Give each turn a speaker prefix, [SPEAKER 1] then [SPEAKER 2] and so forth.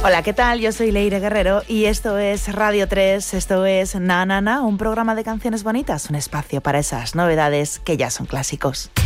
[SPEAKER 1] Hola, ¿qué tal? Yo soy Leire Guerrero y esto es Radio 3, esto es Na Na Na, un programa de canciones bonitas, un espacio para esas novedades que ya son clásicos.